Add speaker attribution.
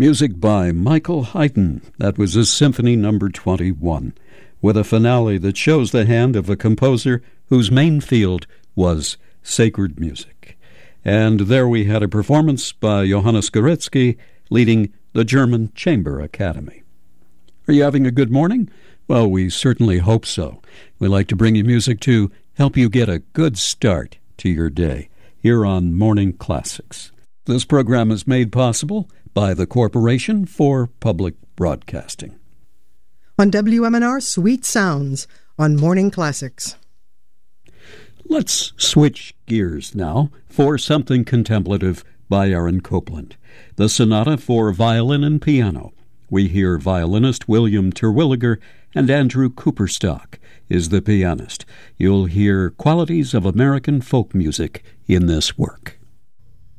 Speaker 1: Music by Michael Haydn. That was his Symphony No. 21, with a finale that shows the hand of a composer whose main field was sacred music. And there we had a performance by Johannes Goretzky leading the German Chamber Academy. Are you having a good morning? Well, we certainly hope so. We like to bring you music to help you get a good start to your day here on Morning Classics. This program is made possible by the Corporation for Public Broadcasting.
Speaker 2: On WMNR, Sweet Sounds on Morning Classics.
Speaker 1: Let's switch gears now for something contemplative by Aaron Copland. The Sonata for Violin and Piano. We hear violinist William Terwilliger, and Andrew Cooperstock is the pianist. You'll hear qualities of American folk music in this work.